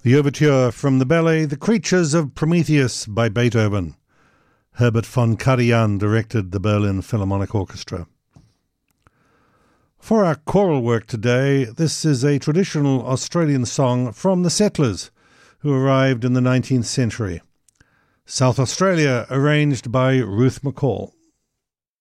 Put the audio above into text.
The overture from the ballet The Creatures of Prometheus by Beethoven. Herbert von Karajan directed the Berlin Philharmonic Orchestra. For our choral work today, this is a traditional Australian song from the settlers who arrived in the 19th century. South Australia, arranged by Ruth McCall.